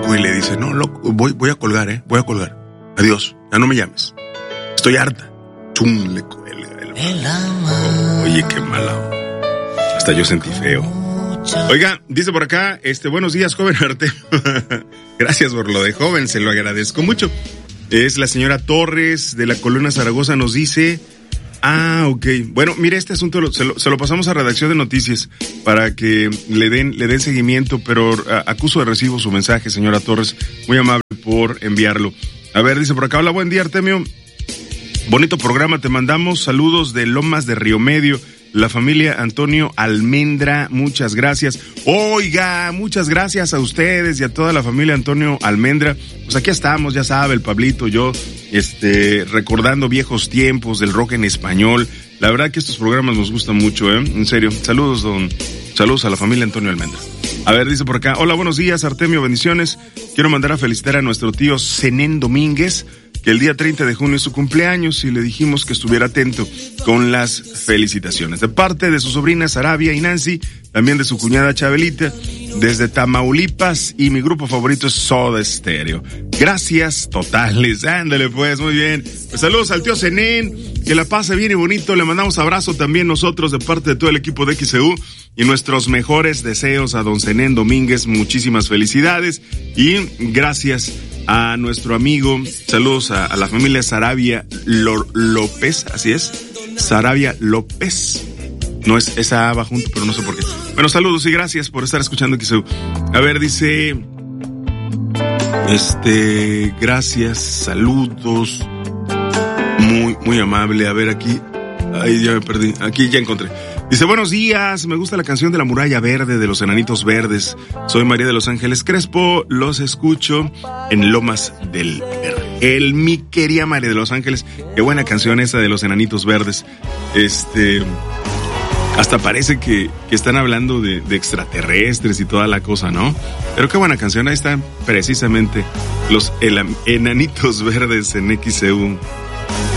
loco y le dice, no, loco, voy a colgar, voy a colgar. Adiós, ya no me llames. Estoy harta. Chum, le cuelga el oye, qué mala. Hasta yo sentí feo. Oiga, dice por acá, buenos días, joven Artemio. Gracias por lo de joven, se lo agradezco mucho. Es la señora Torres de la Colonia Zaragoza, nos dice... ok. Bueno, mire, este asunto se lo pasamos a Redacción de Noticias para que le den seguimiento, pero acuso de recibo su mensaje, señora Torres. Muy amable por enviarlo. A ver, dice por acá, hola, buen día, Artemio. Bonito programa, te mandamos saludos de Lomas de Río Medio, la familia Antonio Almendra, muchas gracias. Oiga, muchas gracias a ustedes y a toda la familia Antonio Almendra. Pues aquí estamos, ya sabe, el Pablito, yo, recordando viejos tiempos del rock en español. La verdad que estos programas nos gustan mucho, en serio. Saludos a la familia Antonio Almendra. A ver, dice por acá, hola, buenos días, Artemio, bendiciones. Quiero mandar a felicitar a nuestro tío Zenén Domínguez, que el día 30 de junio es su cumpleaños y le dijimos que estuviera atento con las felicitaciones. De parte de su sobrina Sarabia y Nancy, también de su cuñada Chabelita, desde Tamaulipas, y mi grupo favorito es Soda Stereo. Gracias totales, ándale pues, muy bien. Pues saludos al tío Zenén, que la pase bien y bonito, le mandamos abrazo también nosotros de parte de todo el equipo de XEU y nuestros mejores deseos a don Zenén Domínguez, muchísimas felicidades y gracias a nuestro amigo, saludos a la familia Sarabia López, así es, Sarabia López. No es esa va junto, pero no sé por qué. Bueno, saludos y gracias por estar escuchando XEU. A ver, dice, gracias, saludos, muy amable. A ver, aquí, ahí ya me perdí, aquí ya encontré. Dice, buenos días, me gusta la canción de la Muralla Verde de los Enanitos Verdes. Soy María de Los Ángeles Crespo, los escucho en Lomas del Verde. Mi querida María de Los Ángeles, qué buena canción esa de los Enanitos Verdes. Hasta parece que están hablando de extraterrestres y toda la cosa, ¿no? Pero qué buena canción, ahí están precisamente los Enanitos Verdes en XEU.